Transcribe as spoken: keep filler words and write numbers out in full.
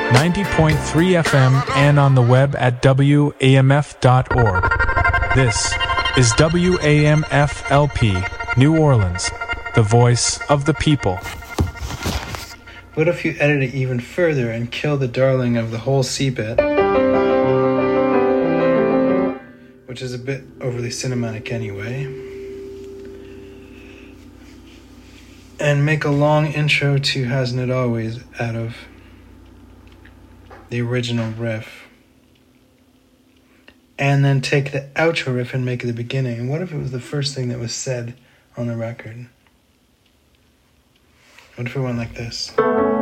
ninety point three F M and on the web at W A M F dot org. This is W A M F L P, New Orleans, the voice of the people. What if you edit it even further and kill the darling of the whole C bit, which is a bit overly cinematic anyway, and make a long intro to Hasn't It Always out of the original riff, and then take the outro riff and make it the beginning? And what if it was the first thing that was said on the record? What if it went like this?